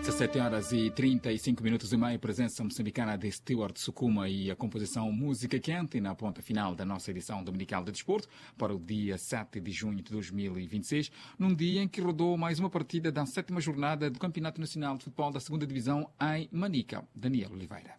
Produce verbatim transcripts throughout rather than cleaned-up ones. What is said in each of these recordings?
dezessete horas e trinta e cinco minutos e meio, presença moçambicana de Stewart Sukuma e a composição Música Quente na ponta final da nossa edição dominical de desporto para o dia sete de junho de dois mil e vinte e seis, num dia em que rodou mais uma partida da sétima jornada do Campeonato Nacional de Futebol da segunda Divisão em Manica. Daniel Oliveira.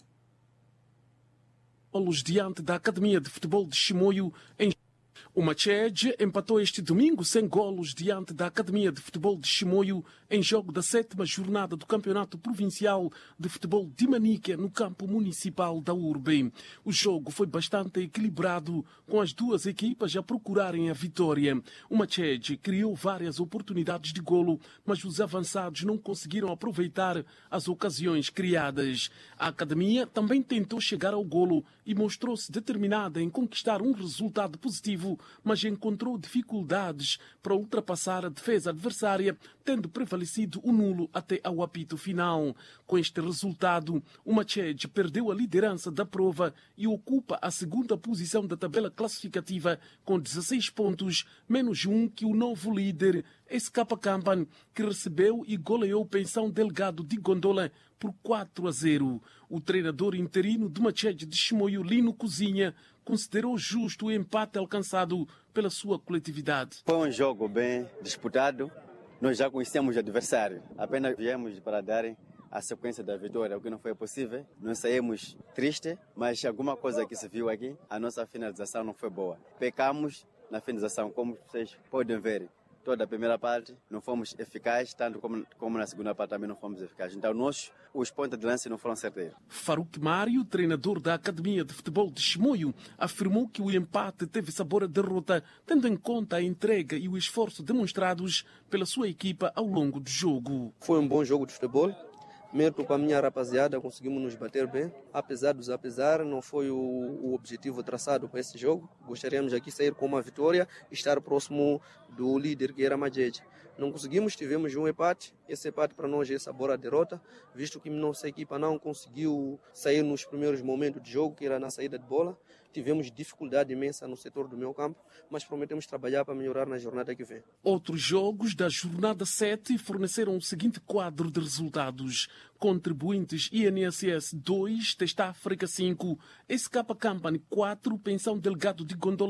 Golos diante da Academia de Futebol de Chimoio em O Machege empatou este domingo sem golos diante da Academia de Futebol de Chimoio em jogo da sétima jornada do Campeonato Provincial de Futebol de Manica no campo municipal da Urbe. O jogo foi bastante equilibrado, com as duas equipas a procurarem a vitória. O Machege criou várias oportunidades de golo, mas os avançados não conseguiram aproveitar as ocasiões criadas. A Academia também tentou chegar ao golo e mostrou-se determinada em conquistar um resultado positivo, mas encontrou dificuldades para ultrapassar a defesa adversária, tendo prevalecido o nulo até ao apito final. Com este resultado, o Machege perdeu a liderança da prova e ocupa a segunda posição da tabela classificativa com dezesseis pontos, menos um que o novo líder, S K Campan, que recebeu e goleou Pensão Delgado de Gondola por quatro a zero. O treinador interino do Machege de Chimoio, Lino Cozinha, considerou justo o empate alcançado pela sua coletividade. Foi um jogo bem disputado. Nós já conhecemos o adversário. Apenas viemos para dar a sequência da vitória, o que não foi possível. Nós saímos tristes, mas alguma coisa que se viu aqui, a nossa finalização não foi boa. Pecamos na finalização, como vocês podem ver. Toda a primeira parte não fomos eficazes, tanto como, como na segunda parte também não fomos eficazes. Então, nós, os pontos de lance não foram certeiros. Farouk Mário, treinador da Academia de Futebol de Chimoio, afirmou que o empate teve sabor a derrota, tendo em conta a entrega e o esforço demonstrados pela sua equipa ao longo do jogo. Foi um bom jogo de futebol. Mérito para a minha rapaziada, conseguimos nos bater bem. Apesar dos apesar, não foi o, o objetivo traçado para esse jogo. Gostaríamos aqui sair com uma vitória e estar próximo do líder, que era Machege. Não conseguimos, tivemos um empate. Esse empate para nós é sabor a derrota, visto que nossa equipa não conseguiu sair nos primeiros momentos de jogo, que era na saída de bola. Tivemos dificuldade imensa no setor do meio campo, mas prometemos trabalhar para melhorar na jornada que vem. Outros jogos da jornada sete forneceram o seguinte quadro de resultados. Contribuintes I N S S dois, Testa África cinco, S K Campan quatro, Pensão Delgado de Gondola.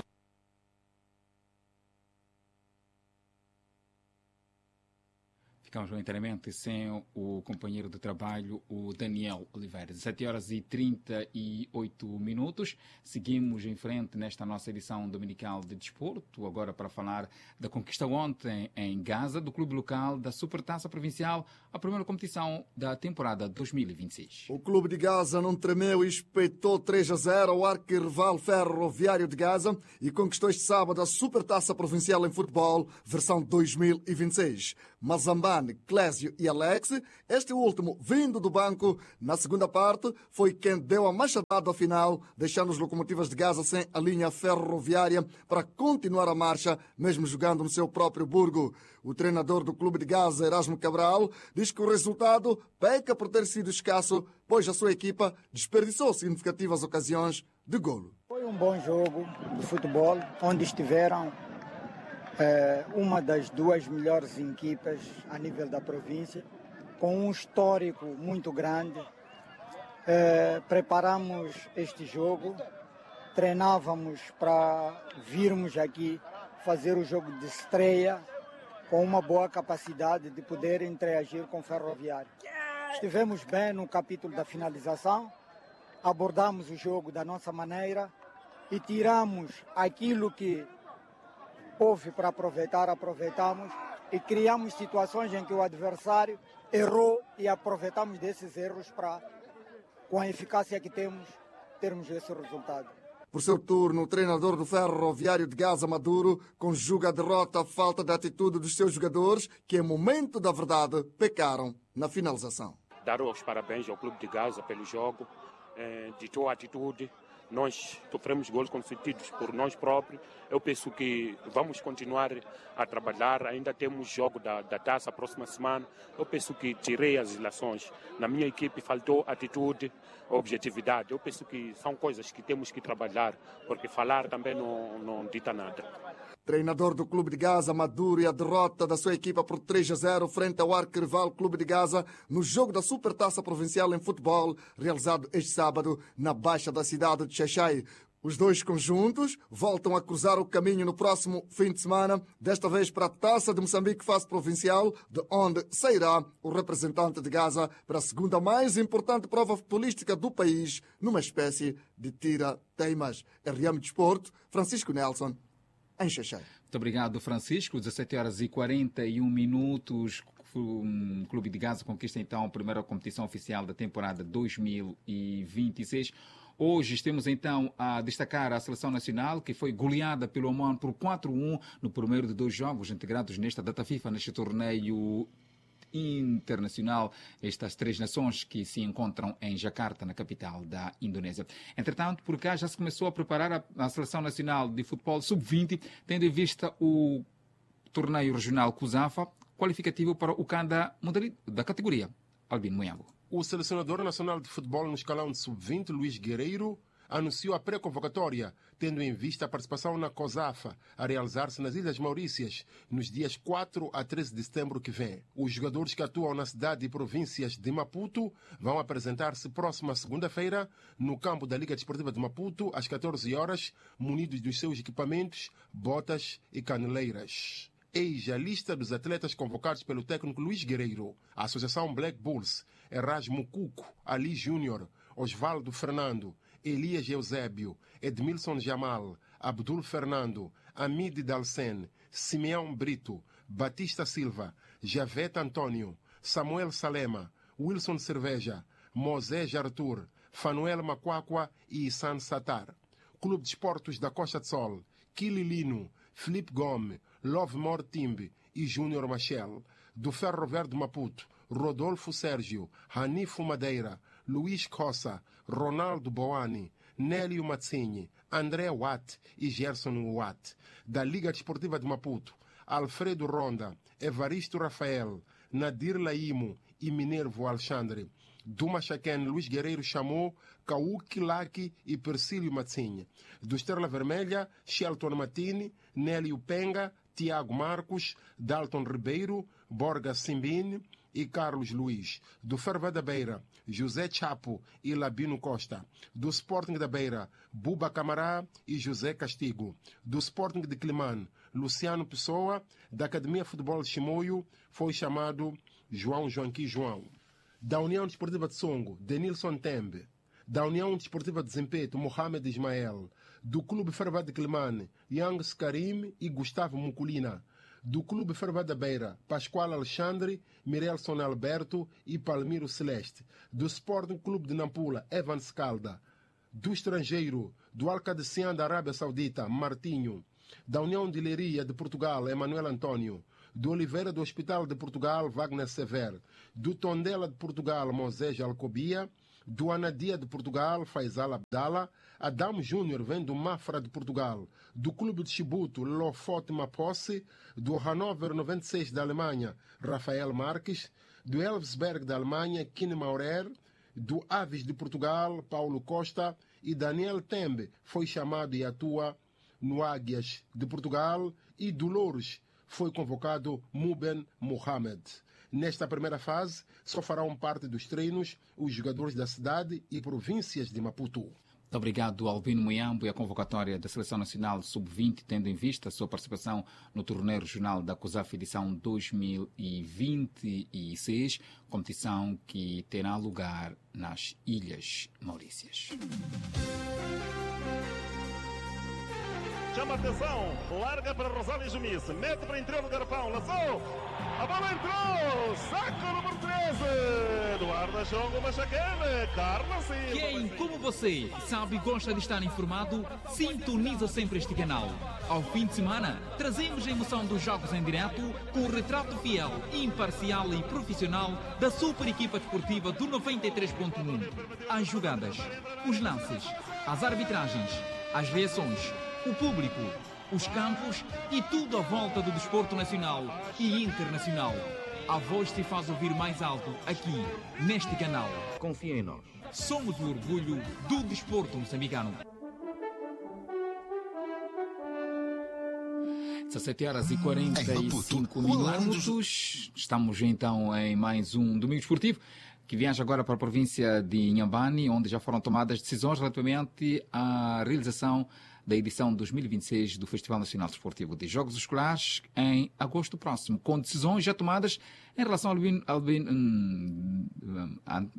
Ficamos inteiramente sem o companheiro de trabalho, o Daniel Oliveira. dezessete horas e trinta e oito minutos. Seguimos em frente nesta nossa edição dominical de desporto, agora para falar da conquista ontem em Gaza do clube local da Supertaça Provincial, a primeira competição da temporada dois mil e vinte e seis. O clube de Gaza não tremeu e espetou três a zero ao arquirrival Ferroviário de Gaza e conquistou este sábado a Supertaça Provincial em futebol, versão dois mil e vinte e seis. Mazambane, Clésio e Alex, este último vindo do banco, na segunda parte, foi quem deu a machadada ao final, deixando os Locomotivas de Gaza sem a linha ferroviária para continuar a marcha, mesmo jogando no seu próprio burgo. O treinador do clube de Gaza, Erasmo Cabral, diz que o resultado peca por ter sido escasso, pois a sua equipa desperdiçou significativas ocasiões de golo. Foi um bom jogo de futebol, onde estiveram É uma das duas melhores equipas a nível da província, com um histórico muito grande. É, preparamos este jogo, treinávamos para virmos aqui fazer o jogo de estreia com uma boa capacidade de poder interagir com o Ferroviário. Estivemos bem no capítulo da finalização, abordamos o jogo da nossa maneira e tiramos aquilo que houve para aproveitar, aproveitamos e criamos situações em que o adversário errou e aproveitamos desses erros para, com a eficácia que temos, termos esse resultado. Por seu turno, o treinador do Ferroviário de Gaza, Maduro, conjuga a derrota à falta de atitude dos seus jogadores, que, em momento da verdade, pecaram na finalização. Dar os parabéns ao Clube de Gaza pelo jogo, de tua atitude, nós sofremos gols concedidos por nós próprios. Eu penso que vamos continuar a trabalhar, ainda temos jogo da, da taça a próxima semana. Eu penso que tirei as ilações. Na minha equipe faltou atitude, objetividade. Eu penso que são coisas que temos que trabalhar, porque falar também não, não dita nada. Treinador do Clube de Gaza, Maduro, e a derrota da sua equipa por três a zero frente ao arquirrival Clube de Gaza no jogo da Supertaça Provincial em Futebol, realizado este sábado na Baixa da cidade de Xai-Xai. Os dois conjuntos voltam a cruzar o caminho no próximo fim de semana, desta vez para a Taça de Moçambique Fase Provincial, de onde sairá o representante de Gaza para a segunda mais importante prova futebolística do país, numa espécie de tira-teimas. R M Desporto, Francisco Nelson, em Xai-Xai. Muito obrigado, Francisco. dezessete horas e quarenta e um minutos. O Clube de Gaza conquista então a primeira competição oficial da temporada dois mil e vinte e seis. Hoje temos então a destacar a seleção nacional, que foi goleada pelo Oman por quatro a um no primeiro de dois jogos integrados nesta data FIFA, neste torneio internacional, estas três nações que se encontram em Jakarta, na capital da Indonésia. Entretanto, por cá já se começou a preparar a, a seleção nacional de futebol sub vinte, tendo em vista o torneio regional COSAFA, qualificativo para o CAN da, da categoria. Albino Moiambo. O selecionador nacional de futebol no escalão de sub vinte, Luís Guerreiro, anunciou a pré-convocatória, tendo em vista a participação na COSAFA, a realizar-se nas Ilhas Maurícias, nos dias quatro a treze de setembro que vem. Os jogadores que atuam na cidade e províncias de Maputo vão apresentar-se próxima segunda-feira no campo da Liga Desportiva de Maputo, às catorze horas, munidos dos seus equipamentos, botas e caneleiras. Eis a lista dos atletas convocados pelo técnico Luís Guerreiro. A Associação Black Bulls: Erasmo Cuco, Ali Júnior, Osvaldo Fernando, Elias Eusébio, Edmilson Jamal, Abdul Fernando, Amide Dalcen, Simeão Brito, Batista Silva, Javete Antônio, Samuel Salema, Wilson Cerveja, Mosés Artur, Fanuel Macuacua e Issan Satar. Clube de Esportes da Costa de Sol: Quililino, Felipe Gomes, Lovemore Timbe e Júnior Machel. Do Ferro Verde Maputo: Rodolfo Sérgio, Ranifo Madeira, Luís Cossa, Ronaldo Boani, Nélio Mazzini, André Watt e Gerson Watt. Da Liga Desportiva de Maputo: Alfredo Ronda, Evaristo Rafael, Nadir Laimo e Minervo Alexandre. Do Machaquén, Luís Guerreiro chamou Kauki Laki e Persílio Mazzini. Do Estrela Vermelha: Shelton Matini, Nélio Penga, Tiago Marcos, Dalton Ribeiro, Borga Simbini e Carlos Luiz. Do Ferva da Beira: José Chapo e Labino Costa. Do Sporting da Beira: Buba Camará e José Castigo. Do Sporting de Climane: Luciano Pessoa. Da Academia Futebol de Chimoio foi chamado João Joanqui João. Da União Desportiva de Songo: Denilson Tembe. Da União Desportiva de Zempeto: Mohamed Ismael. Do Clube Ferva de Climane: Yangs Karim e Gustavo Muculina. Do Clube Ferva da Beira: Pascoal Alexandre, Mirelson Alberto e Palmiro Celeste. Do Sporting Clube de Nampula: Evans Calda. Do Estrangeiro: do Alcadecian da Arábia Saudita: Martinho. Da União de Leiria de Portugal: Emanuel Antônio. Do Oliveira do Hospital de Portugal: Wagner Sever. Do Tondela de Portugal: Moisés Alcobia. Do Anadia de Portugal: Faisal Abdala. Adão Júnior vem do Mafra de Portugal. Do Clube de Chibuto: Lofote Maposse. Do Hannover noventa e seis da Alemanha: Rafael Marques. Do Elfsberg da Alemanha: Kine Maurer. Do Aves de Portugal: Paulo Costa. E Daniel Tembe foi chamado e atua no Águias de Portugal. E do Louros foi convocado Muben Mohamed. Nesta primeira fase, só farão parte dos treinos os jogadores da cidade e províncias de Maputo. Muito obrigado, Albino Moiambo, e a convocatória da Seleção Nacional sub vinte, tendo em vista a sua participação no torneio regional da COSAF edição dois mil e vinte e seis, competição que terá lugar nas Ilhas Maurícias. Chama a atenção, larga para Rosália Jumice, mete para interior do garrafão, lançou, a bola entrou, saco número treze do guarda jogo, mas aquele Carlos Silva. Quem, como você, sabe e gosta de estar informado, sintoniza sempre este canal. Ao fim de semana, trazemos a emoção dos jogos em direto com o retrato fiel, imparcial e profissional da super equipa desportiva do noventa e três ponto um. As jogadas, os lances, as arbitragens, as reações, o público, os campos e tudo à volta do desporto nacional e internacional. A voz se faz ouvir mais alto aqui, neste canal. Confia em nós. Somos o orgulho do desporto moçambicano. dezessete horas e quarenta e cinco minutos. Estamos então em mais um Domingo Esportivo, que viaja agora para a província de Inhambane, onde já foram tomadas decisões relativamente à realização da edição dois mil e vinte e seis do Festival Nacional Desportivo de Jogos Escolares em agosto próximo, com decisões já tomadas em relação ao... ao hum, hum,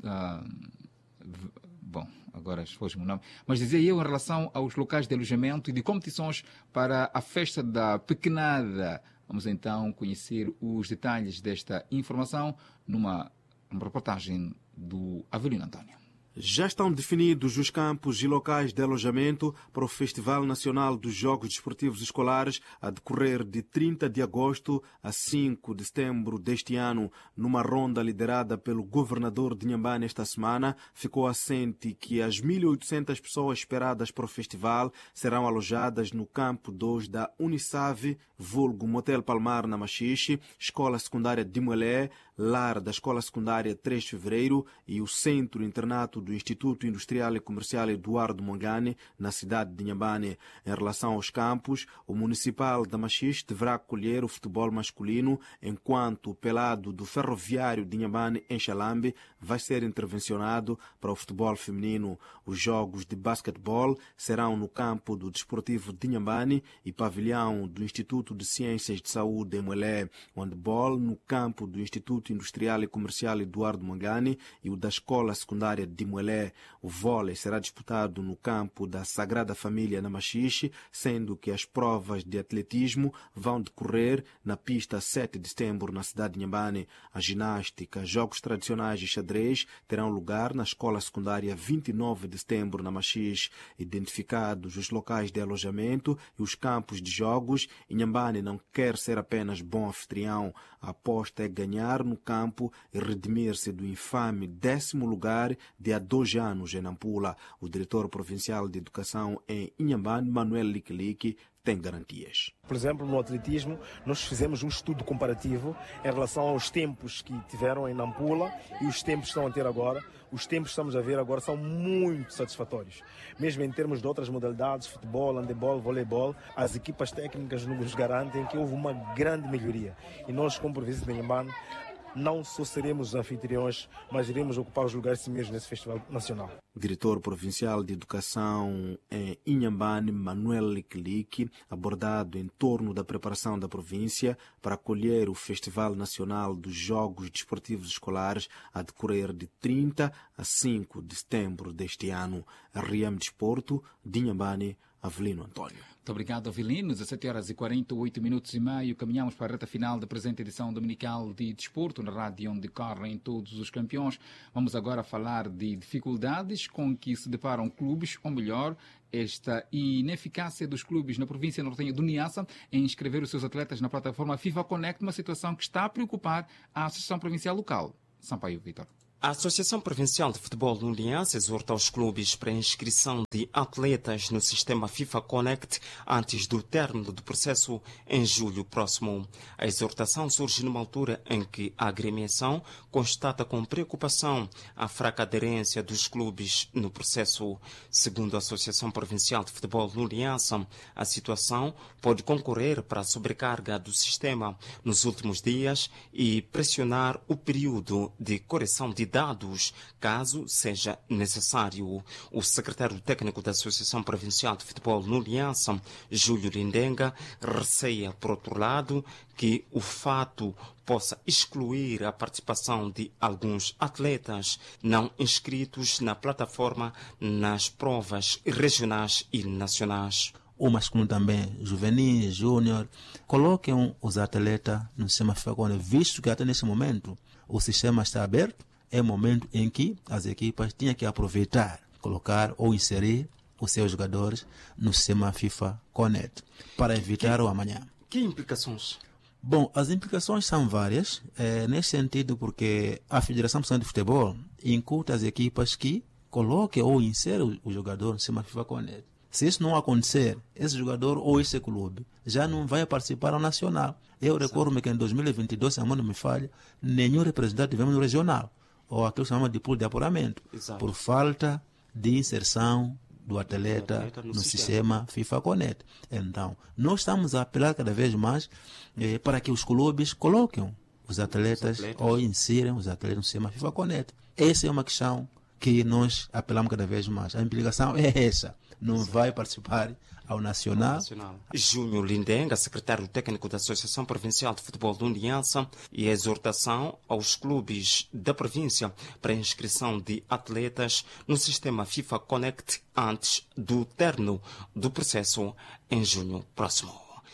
hum, bom, agora foge-me o nome, mas dizia eu em relação aos locais de alojamento e de competições para a festa da pequenada. Vamos então conhecer os detalhes desta informação numa, numa reportagem do Avelino António. Já estão definidos os campos e locais de alojamento para o Festival Nacional dos Jogos Desportivos Escolares a decorrer de trinta de agosto a cinco de setembro deste ano. Numa ronda liderada pelo governador de Inhambane esta semana, ficou assente que as mil e oitocentas pessoas esperadas para o festival serão alojadas no campo dois da Unisave, vulgo Motel Palmar na Machixe, Escola Secundária de Moelé, lar da Escola Secundária três de Fevereiro e o Centro Internato do Instituto Industrial e Comercial Eduardo Mongane, na cidade de Inhambane. Em relação aos campos, o Municipal da Machixe deverá acolher o futebol masculino, enquanto o pelado do Ferroviário de Inhambane, em Xalambe, vai ser intervencionado para o futebol feminino. Os jogos de basquetebol serão no campo do Desportivo de Inhambane e pavilhão do Instituto de Ciências de Saúde em Moelé. O handball no campo do Instituto Industrial e Comercial Eduardo Mongane e o da Escola Secundária de Moelé. O vôlei será disputado no campo da Sagrada Família na Machixe, sendo que as provas de atletismo vão decorrer na pista sete de setembro na cidade de Inhambane. A ginástica, jogos tradicionais e xadrez terão lugar na Escola Secundária vinte e nove de setembro na Machixe. Identificados os locais de alojamento e os campos de jogos, Inhambane não quer ser apenas bom anfitrião. A aposta é ganhar no campo e redimir-se do infame décimo lugar de há dois anos em Nampula. O diretor provincial de educação em Inhambane, Manuel Liquilique, tem garantias. Por exemplo, no atletismo, nós fizemos um estudo comparativo em relação aos tempos que tiveram em Nampula e os tempos que estão a ter agora. Os tempos que estamos a ver agora são muito satisfatórios. Mesmo em termos de outras modalidades, futebol, handebol, voleibol, as equipas técnicas nos garantem que houve uma grande melhoria. E nós, como província de Inhambane, não só seremos anfitriões, mas iremos ocupar os lugares mesmo nesse Festival Nacional. Diretor Provincial de Educação em Inhambane, Manuel Liquilique, abordado em torno da preparação da província para acolher o Festival Nacional dos Jogos Desportivos Escolares a decorrer de trinta a cinco de setembro deste ano. R M Desporto, de Inhambane, Avelino António. Muito obrigado, Avelino. dezessete horas e quarenta e oito minutos e meio. Caminhamos para a reta final da presente edição dominical de Desporto, na rádio onde correm todos os campeões. Vamos agora falar de dificuldades com que se deparam clubes, ou melhor, esta ineficácia dos clubes na província nortenha do Niassa em inscrever os seus atletas na plataforma FIFA Connect, uma situação que está a preocupar a Associação Provincial Local. Sampaio, Vitor. A Associação Provincial de Futebol do Niassa exorta os clubes para a inscrição de atletas no sistema FIFA Connect antes do término do processo em julho próximo. A exortação surge numa altura em que a agremiação constata com preocupação a fraca aderência dos clubes no processo. Segundo a Associação Provincial de Futebol do Niassa, a situação pode concorrer para a sobrecarga do sistema nos últimos dias e pressionar o período de correção de dados, caso seja necessário. O secretário técnico da Associação Provincial de Futebol no Niassa, Júlio Lindenga, receia, por outro lado, que o fato possa excluir a participação de alguns atletas não inscritos na plataforma nas provas regionais e nacionais. O masculino também, juvenil, júnior, coloquem os atletas no sistema FIFA Connect, visto que até nesse momento o sistema está aberto é o momento em que as equipas tinham que aproveitar, colocar ou inserir os seus jogadores no sistema FIFA Connect para evitar que, o amanhã. Que implicações? Bom, as implicações são várias, é, nesse sentido porque a Federação Portuguesa de Futebol incuta as equipas que coloquem ou inserem o jogador no sistema FIFA Connect. Se isso não acontecer, esse jogador ou esse clube já não vai participar ao nacional. Eu recordo-me que em dois mil e vinte e dois, se a mão não me falha, nenhum representante tivemos no regional, ou aquilo que se chama de pool de apuramento, Exato. por falta de inserção do atleta, atleta no, no sistema. sistema FIFA Connect. Então, nós estamos a apelar cada vez mais eh, para que os clubes coloquem os atletas, os atletas ou insiram os atletas no sistema FIFA Connect. Essa é uma questão que nós apelamos cada vez mais. A implicação é essa. Não Exato. vai participar ao Nacional. Nacional. Júnior Lindenga, secretário técnico da Associação Provincial de Futebol de Uniança, e a exortação aos clubes da província para a inscrição de atletas no sistema FIFA Connect antes do término do processo em junho próximo.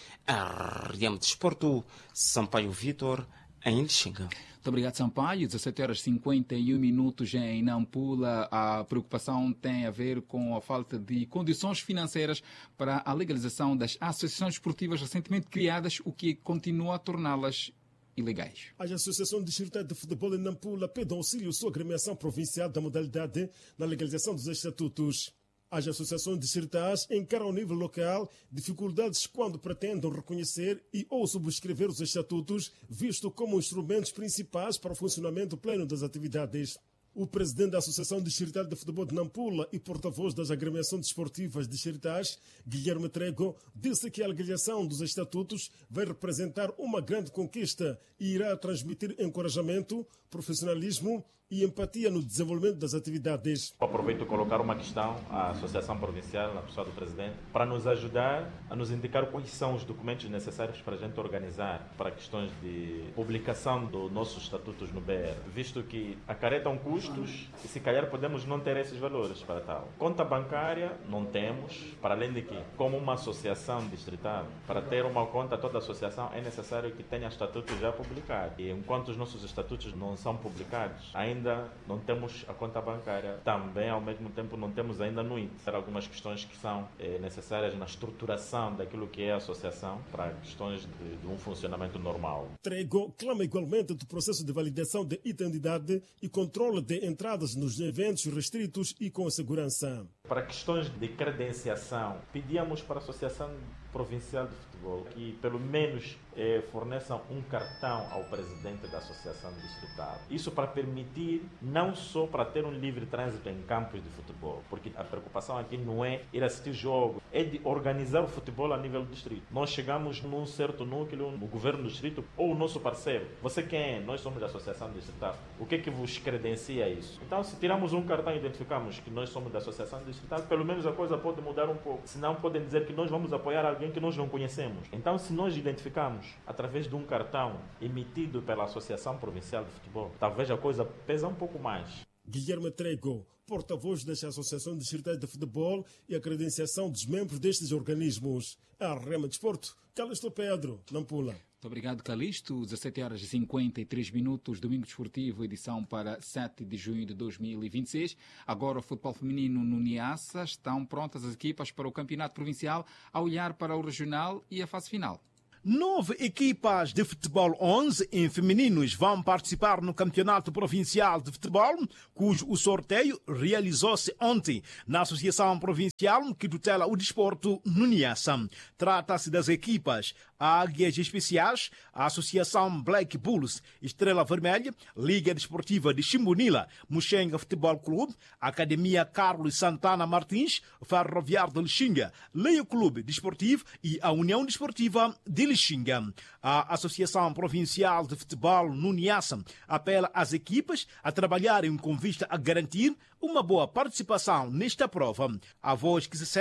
R M Desporto, Sampaio Vitor, em Lixinga. Muito obrigado, Sampaio. dezessete horas e cinquenta e um minutos em Nampula. A preocupação tem a ver com a falta de condições financeiras para a legalização das associações esportivas recentemente criadas, o que continua a torná-las ilegais. A Associação Distrital de Futebol em Nampula pede auxílio sua agremiação provincial da modalidade na legalização dos estatutos. As associações distritais encaram ao nível local dificuldades quando pretendem reconhecer e ou subscrever os estatutos, visto como instrumentos principais para o funcionamento pleno das atividades. O presidente da Associação Distrital de Futebol de Nampula e porta-voz das agremiações desportivas distritais, Guilherme Trego, disse que a legalização dos estatutos vai representar uma grande conquista e irá transmitir encorajamento, profissionalismo e empatia no desenvolvimento das atividades. Aproveito para colocar uma questão à Associação Provincial, na pessoa do Presidente, para nos ajudar a nos indicar quais são os documentos necessários para a gente organizar para questões de publicação dos nossos estatutos no B R, visto que acarretam custos e se calhar podemos não ter esses valores para tal. Conta bancária não temos, para além de que, como uma associação distrital, para ter uma conta toda a associação é necessário que tenha estatutos já publicados. E enquanto os nossos estatutos não são publicados, ainda não temos a conta bancária. Também, ao mesmo tempo, não temos ainda no I N T. Há algumas questões que são é, necessárias na estruturação daquilo que é a associação para questões de, de um funcionamento normal. Trego clama igualmente do processo de validação de identidade e controle de entradas nos eventos restritos e com segurança. Para questões de credenciação, pedíamos para a Associação Provincial de Futebol que, pelo menos, eh, forneçam um cartão ao presidente da Associação Distrital. Isso para permitir, não só para ter um livre trânsito em campos de futebol, porque a preocupação aqui não é ir assistir jogo, é de organizar o futebol a nível do distrito. Nós chegamos num certo núcleo, no governo do distrito, ou o nosso parceiro. Você quem é? Nós somos da Associação Distrital. O que é que vos credencia isso? Então, se tiramos um cartão e identificamos que nós somos da Associação Distrital, pelo menos a coisa pode mudar um pouco. Senão podem dizer que nós vamos apoiar alguém que nós não conhecemos. Então, se nós identificamos através de um cartão emitido pela Associação Provincial de Futebol, talvez a coisa pesa um pouco mais. Guilherme Trego, porta-voz das Associações Distritais de Futebol e a credenciação dos membros destes organismos. A R M Desporto, Calixto Pedro, Nampula. Muito obrigado, Calixto. dezessete horas e cinquenta e três minutos, Domingo Desportivo, edição para sete de junho de dois mil e vinte e seis. Agora o futebol feminino no Niassa. Estão prontas as equipas para o Campeonato Provincial a olhar para o Regional e a fase final. Nove equipas de futebol onze em femininos vão participar no Campeonato Provincial de Futebol, cujo o sorteio realizou-se ontem na Associação Provincial que tutela o desporto no Niassa. Trata-se das equipas Águias Especiais, a Associação Black Bulls, Estrela Vermelha, Liga Desportiva de Chimbunila, Muxenga Futebol Clube, Academia Carlos Santana Martins, Ferroviário de Lixinga, Leio Clube Desportivo e a União Desportiva de Lixinga. A Associação Provincial de Futebol no Niassa apela às equipas a trabalharem com vista a garantir uma boa participação nesta prova. A voz que se segue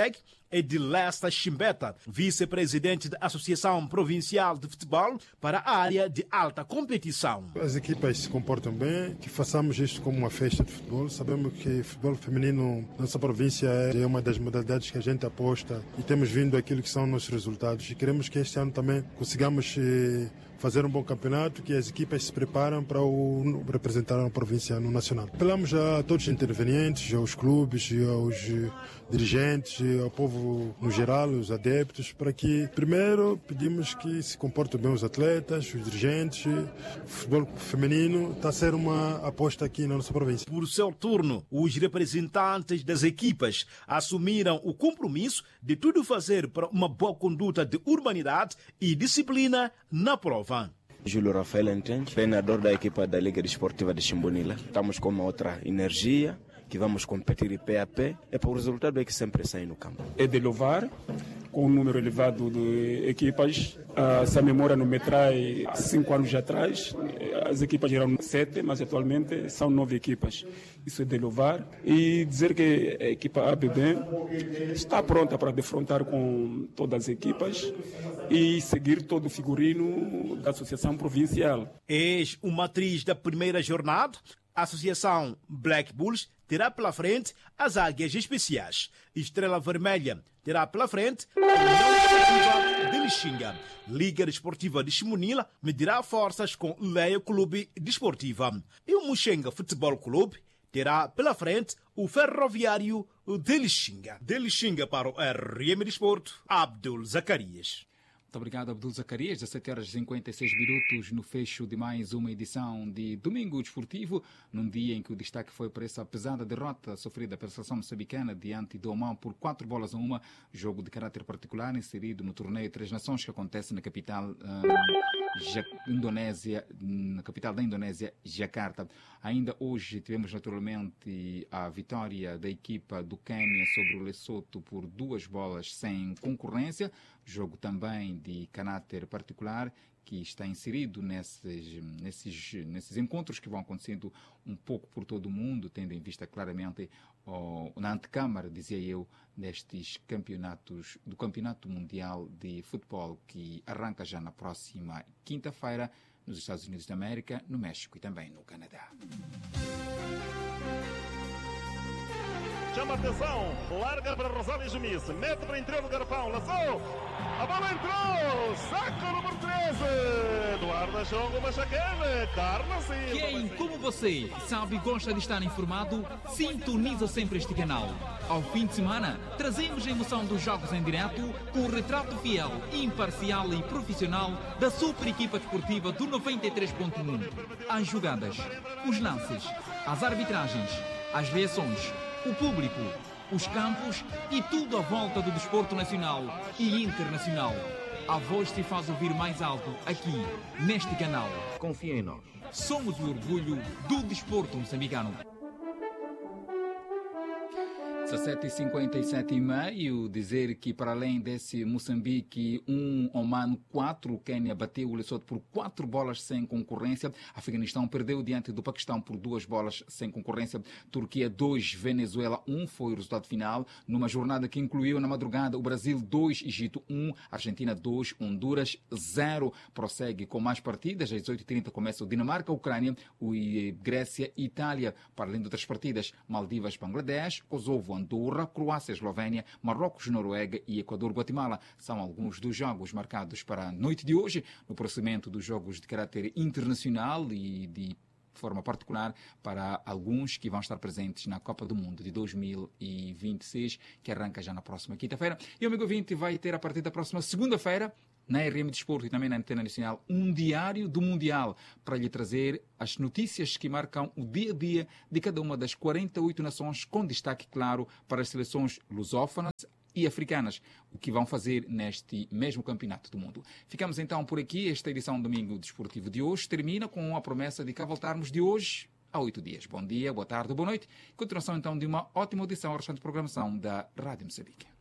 é de Lesta Chimbeta, vice-presidente da Associação Provincial de Futebol para a área de alta competição. As equipas se comportam bem, que façamos isto como uma festa de futebol. Sabemos que futebol feminino na nossa província é uma das modalidades que a gente aposta e temos vindo aquilo que são nossos resultados. E queremos que este ano também consigamos fazer um bom campeonato, que as equipas se preparam para o representar a província no nacional. Apelamos a todos os intervenientes, aos clubes, aos dirigentes, ao povo no geral, os adeptos, para que primeiro pedimos que se comportem bem os atletas, os dirigentes. O futebol feminino está a ser uma aposta aqui na nossa província. Por seu turno, os representantes das equipas assumiram o compromisso de tudo fazer para uma boa conduta de urbanidade e disciplina na prova. Júlio Rafael Entende, treinador da equipa da Liga Desportiva de Chimbonila. Estamos com uma outra energia, que vamos competir pé a pé. É para o resultado é que sempre sai no campo. É de louvar, com um número elevado de equipas. Essa memória não me traz cinco anos atrás. As equipas eram sete, mas atualmente são nove equipas. Isso é de louvar. E dizer que a equipa A B B está pronta para defrontar com todas as equipas e seguir todo o figurino da Associação Provincial. Eis uma atriz da primeira jornada. A Associação Black Bulls terá pela frente as Águias Especiais. Estrela Vermelha terá pela frente a União Desportiva de Lixinga. Liga Desportiva de Chimonila medirá forças com Leia Clube Desportiva. E o Muxenga Futebol Clube terá pela frente o Ferroviário de Lixinga. De Lixinga para o R M Desporto, Abdul Zacarias. Muito obrigado, Abdul Zacarias. dezessete horas e cinquenta e seis minutos no fecho de mais uma edição de Domingo Desportivo, num dia em que o destaque foi para essa pesada derrota sofrida pela seleção moçambicana diante do Oman por quatro bolas a uma, jogo de caráter particular inserido no torneio Três Nações que acontece na capital um, Indonésia, na capital da Indonésia, Jakarta. Ainda hoje tivemos naturalmente a vitória da equipa do Quênia sobre o Lesoto por duas bolas sem concorrência, jogo também de caráter particular que está inserido nesses, nesses, nesses encontros que vão acontecendo um pouco por todo o mundo, tendo em vista claramente oh, na antecâmara, dizia eu, destes campeonatos, do Campeonato Mundial de Futebol que arranca já na próxima quinta-feira nos Estados Unidos da América, no México e também no Canadá. Chama atenção, larga para Rosália Jumice, mete para o interior do garrafão, laçou, a bola entrou, saco número treze, Eduardo Chongo Machaquele, Carla Silva. Quem, como você, sabe e gosta de estar informado, sintoniza sempre este canal. Ao fim de semana, trazemos a emoção dos jogos em direto com o retrato fiel, imparcial e profissional da super equipa desportiva do noventa e três ponto um. As jogadas, os lances, as arbitragens, as reações, o público, os campos e tudo à volta do desporto nacional e internacional. A voz se faz ouvir mais alto aqui, neste canal. Confia em nós. Somos o orgulho do desporto moçambicano. dezessete e cinquenta e sete e meio, dizer que para além desse Moçambique um, Oman quatro, o Quênia bateu o Lesoto por quatro bolas sem concorrência, Afeganistão perdeu diante do Paquistão por duas bolas sem concorrência, Turquia dois, Venezuela um, foi o resultado final, numa jornada que incluiu na madrugada o Brasil dois, Egito um, Argentina dois, Honduras zero, prossegue com mais partidas, às dezoito e trinta começa o Dinamarca, Ucrânia, o Grécia e Itália, para além de outras partidas, Maldivas, Bangladesh, Kosovo, Andorra, Croácia, Eslovénia, Marrocos, Noruega e Equador, Guatemala. São alguns dos jogos marcados para a noite de hoje, no procedimento dos jogos de caráter internacional e de forma particular para alguns que vão estar presentes na Copa do Mundo de dois mil e vinte e seis, que arranca já na próxima quinta-feira. E o Amigo vinte vai ter a partir da próxima segunda-feira, na R M Desporto e também na Antena Nacional, um diário do Mundial para lhe trazer as notícias que marcam o dia a dia de cada uma das quarenta e oito nações, com destaque, claro, para as seleções lusófonas e africanas, o que vão fazer neste mesmo campeonato do mundo. Ficamos então por aqui. Esta edição do Domingo Desportivo de hoje termina com a promessa de cá voltarmos de hoje a oito dias. Bom dia, boa tarde, boa noite. Continuação então de uma ótima audição à restante programação da Rádio Moçambique.